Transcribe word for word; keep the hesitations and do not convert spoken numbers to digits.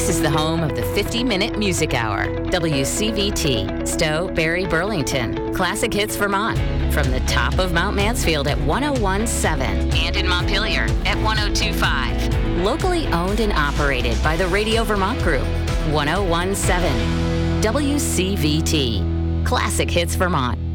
This is the home of the fifty-minute Music Hour. W C V T, Stowe, Barry, Burlington. Classic Hits Vermont. From the top of Mount Mansfield at one oh one point seven and in Montpelier at one oh two point five. Locally owned and operated by the Radio Vermont Group. one oh one point seven. W C V T, Classic Hits Vermont.